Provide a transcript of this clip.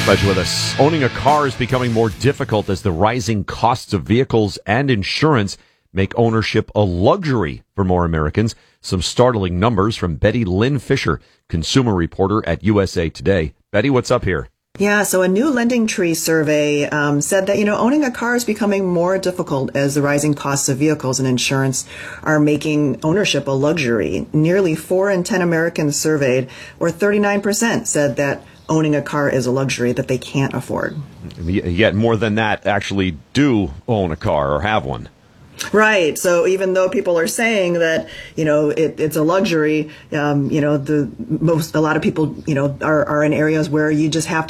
Glad you're with us. Owning a car is becoming more difficult as the rising costs of vehicles and insurance make ownership a luxury for more Americans. Some startling numbers from Betty Lynn Fisher, consumer reporter at USA Today. Betty, what's up here? Yeah, so a new LendingTree survey said that, owning a car is becoming more difficult as the rising costs of vehicles and insurance are making ownership a luxury. Nearly 4 in 10 Americans surveyed, or 39%, said that owning a car is a luxury that they can't afford. Yet more than that actually do own a car or have one. Right. So even though people are saying that, it's a luxury, a lot of people, are in areas where you just have to